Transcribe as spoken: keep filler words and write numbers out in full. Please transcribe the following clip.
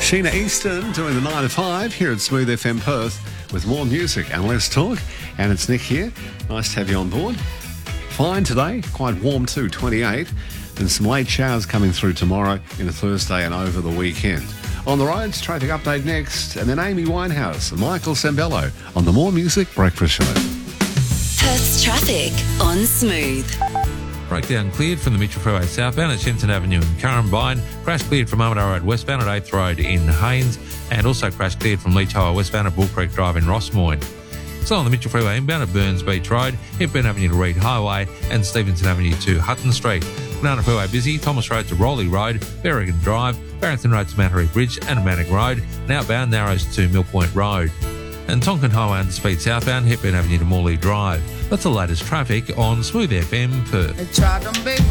Sheena Easton doing the nine to five here at Smooth F M Perth with more music and less talk. And it's Nick here. Nice to have you on board. Fine today, quite warm too, twenty-eight. And some late showers coming through tomorrow into Thursday and over the weekend. On the roads, traffic update next, and then Amy Winehouse and Michael Sembello on the More Music Breakfast Show. Perth's traffic on Smooth. Breakdown cleared from the Mitchell Freeway southbound at Shenton Avenue in Currumbine. Crash cleared from Armadale Road westbound at eighth Road in Haynes. And also crash cleared from Leach Highway westbound at Bull Creek Drive in Rossmoyne. Still on the Mitchell Freeway inbound at Burns Beach Road, Hepburn Avenue to Reed Highway and Stevenson Avenue to Hutton Street. Banana Freeway busy, Thomas Road to Rowley Road, Berrigan Drive, Barrington Road to Mantaree Bridge and Manning Road, and outbound Narrows to Mill Point Road. And Tonkin Highway under speed southbound, Hepburn Avenue to Morley Drive. That's the latest traffic on Smooth F M Perth.